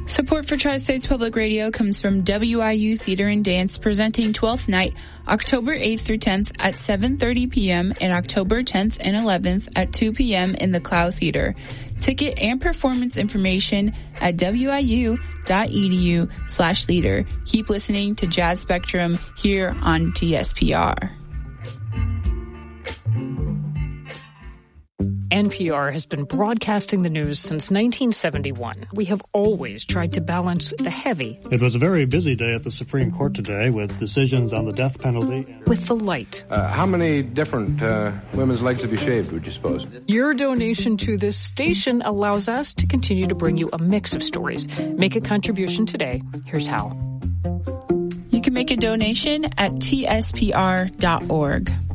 Support for Tri-States Public Radio comes from WIU Theater and Dance, presenting 12th Night, October 8th through 10th at 7:30 p.m. and October 10th and 11th at 2 p.m. in the Clow Theater. Ticket and performance information at wiu.edu/leader. Keep listening to Jazz Spectrum here on TSPR. NPR has been broadcasting the news since 1971. We have always tried to balance the heavy. It was a very busy day at the Supreme Court today with decisions on the death penalty. With the light. How many different women's legs have you shaved, would you suppose? Your donation to this station allows us to continue to bring you a mix of stories. Make a contribution today. Here's how. You can make a donation at tspr.org.